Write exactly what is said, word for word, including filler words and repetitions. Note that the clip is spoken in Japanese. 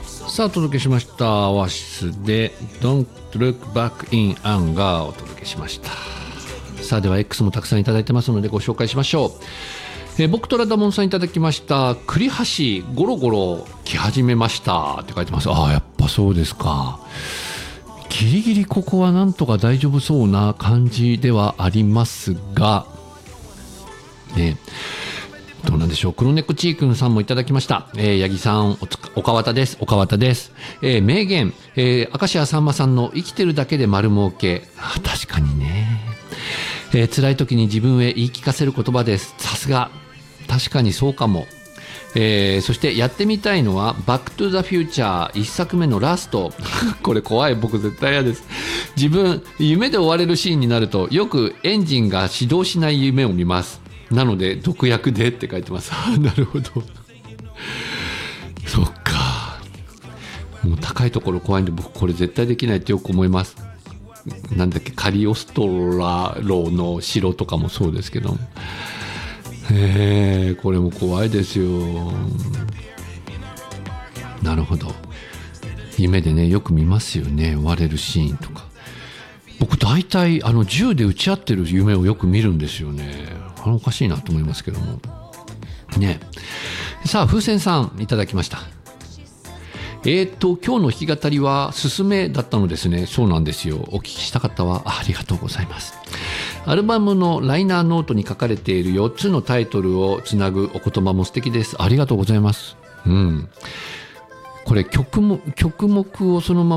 さあお届けしましたオアシスで Don't Look Back in Anger をお届けしました。さあでは X もたくさんいただいてますのでご紹介しましょう。えー、僕とラダモンさんいただきました。栗橋ゴロゴロ来始めましたって書いてます。ああやっぱそうですか。ギリギリここはなんとか大丈夫そうな感じではありますがね、どうなんでしょう。黒猫チークンさんもいただきました。えー、八木さん、おつ岡渡です。岡渡です。えー、名言、えー、明石家さんまさんの生きてるだけで丸儲け。あ、確かにね。えー、辛い時に自分へ言い聞かせる言葉です。さすが。確かにそうかも。えー、そしてやってみたいのはバックトゥザフューチャーいっさくめのラストこれ怖い。僕絶対嫌です。自分夢で追われるシーンになるとよくエンジンが始動しない夢を見ます。なので毒薬でって書いてます。なるほど。そっか。もう高いところ怖いんで僕これ絶対できないってよく思います。なんだっけカリオストラロの城とかもそうですけど、へえこれも怖いですよ。なるほど。夢でねよく見ますよね、追われるシーンとか。僕大体あの銃で撃ち合ってる夢をよく見るんですよね。あれおかしいなと思いますけどもね。さあ風船さんいただきました。えーと今日の弾き語りはすすめだったのですね。そうなんですよ。お聞きした方は あ, ありがとうございます。アルバムのライナーノートに書かれているよっつのタイトルをつなぐお言葉も素敵です。ありがとうございます。うん、これ曲も曲目をそのまま